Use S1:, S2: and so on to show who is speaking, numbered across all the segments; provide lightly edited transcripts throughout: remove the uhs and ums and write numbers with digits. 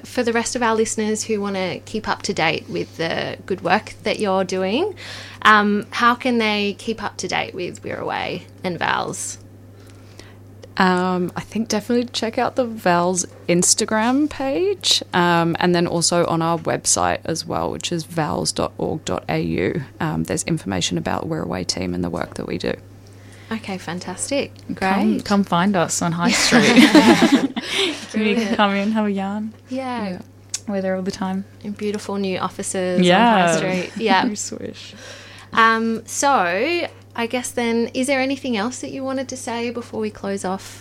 S1: for the rest of our listeners who want to keep up to date with the good work that you're doing, how can they keep up to date with Wirraway and VALS?
S2: I think definitely check out the VALS Instagram page, and then also on our website as well, which is vals.org.au. There's information about Wirraway team and the work that we do.
S1: Okay, fantastic. Great.
S3: Come find us on High Street. You can come in, have a yarn.
S1: Yeah.
S3: We're there all the time.
S1: And beautiful new offices on High Street. Yeah.
S3: Very swish.
S1: So I guess then, is there anything else that you wanted to say before we close off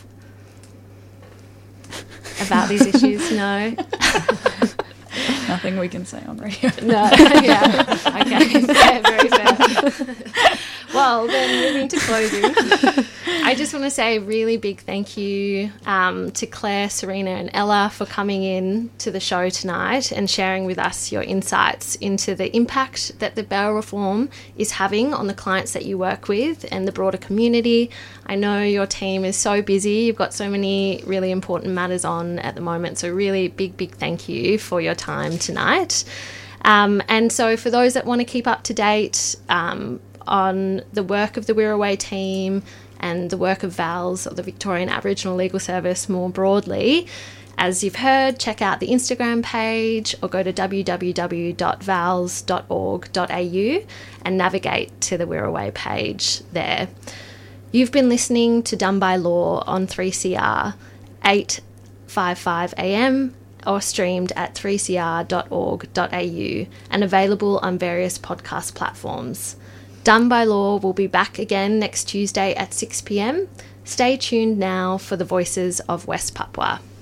S1: about these issues? No?
S3: Nothing we can say on radio.
S1: No. Yeah. Okay. Fair, very fair. Well, then moving to closing, I just want to say a really big thank you to Claire, Serena and Ella for coming in to the show tonight and sharing with us your insights into the impact that the bail reform is having on the clients that you work with and the broader community. I know your team is so busy. You've got so many really important matters on at the moment. So really big thank you for your time tonight. And so for those that want to keep up to date on the work of the Wirraway team and the work of VALS, or the Victorian Aboriginal Legal Service more broadly, as you've heard, check out the Instagram page or go to www.vals.org.au and navigate to the Wirraway page there. You've been listening to Done by Law on 3CR 855 AM or streamed at 3cr.org.au and available on various podcast platforms. Done by Law will be back again next Tuesday at 6 p.m. Stay tuned now for the voices of West Papua.